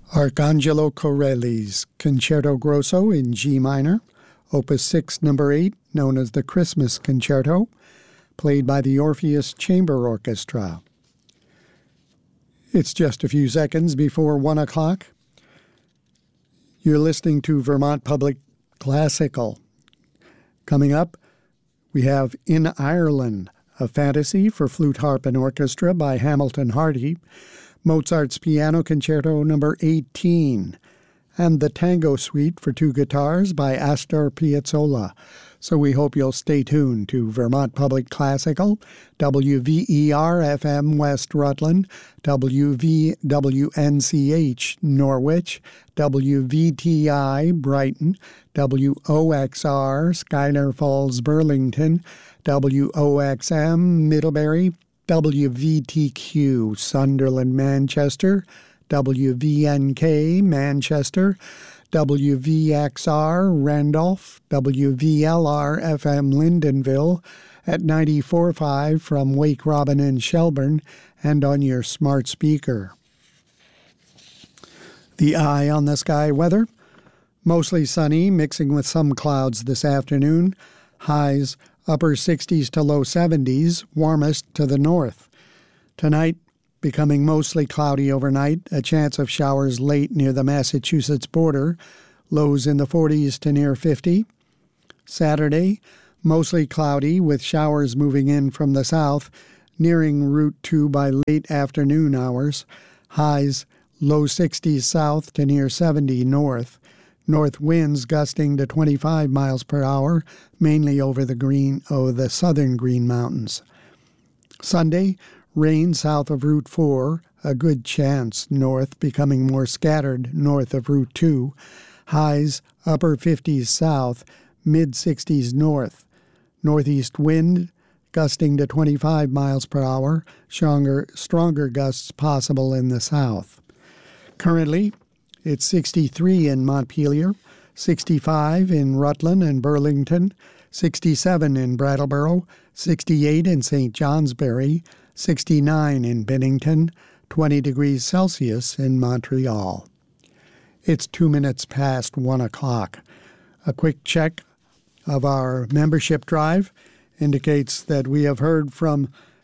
Arcangelo Corelli's Concerto Grosso in G minor, Opus 6, Number 8, known as the Christmas Concerto, played by the Orpheus Chamber Orchestra. It's just a few seconds before 1 o'clock. You're listening to Vermont Public Classical. Coming up, we have In Ireland, a fantasy for flute, harp, and orchestra by Hamilton Hardy, Mozart's Piano Concerto No. 18, and the Tango Suite for two guitars by Astor Piazzolla. So we hope you'll stay tuned to Vermont Public Classical, WVER-FM West Rutland, WVWNCH Norwich, WVTI Brighton, WOXR Schuyler Falls Burlington, WOXM Middlebury, WVTQ Sunderland Manchester, WVNK Manchester, WVXR Randolph, WVLR FM Lyndonville at 94.5 from Wake Robin and Shelburne and on your smart speaker. The eye on the sky weather, mostly sunny, mixing with some clouds this afternoon. Highs upper 60s to low 70s, warmest to the north. Tonight, becoming mostly cloudy overnight, a chance of showers late near the Massachusetts border, lows in the 40s to near 50. Saturday, mostly cloudy with showers moving in from the south, nearing Route 2 by late afternoon hours. Highs low 60s south to near 70 north. North winds gusting to 25 miles per hour, mainly over the southern Green Mountains. Sunday, rain south of Route 4, a good chance north, becoming more scattered north of Route 2. Highs upper 50s south, mid-60s north. Northeast wind gusting to 25 miles per hour, stronger gusts possible in the south. Currently, it's 63 in Montpelier, 65 in Rutland and Burlington, 67 in Brattleboro, 68 in St. Johnsbury, 69 in Bennington, 20 degrees Celsius in Montreal. It's 2 minutes past 1 o'clock. A quick check of our membership drive indicates that we have heard from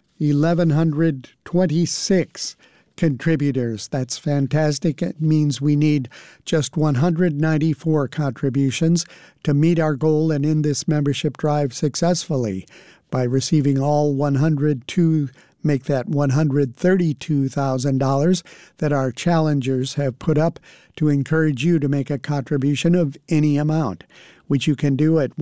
1,126 contributors. That's fantastic. It means we need just 194 contributions to meet our goal and end this membership drive successfully by receiving all make that $132,000 that our challengers have put up to encourage you to make a contribution of any amount, which you can do at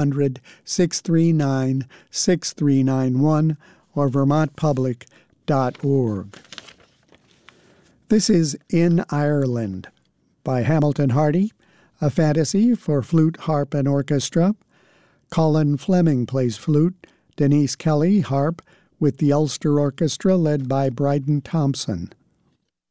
1-800-639-6391 or vermontpublic.org. This is In Ireland by Hamilton Hardy, a fantasy for flute, harp, and orchestra. Colin Fleming plays flute, Denise Kelly harp, with the Ulster Orchestra led by Bryden Thompson.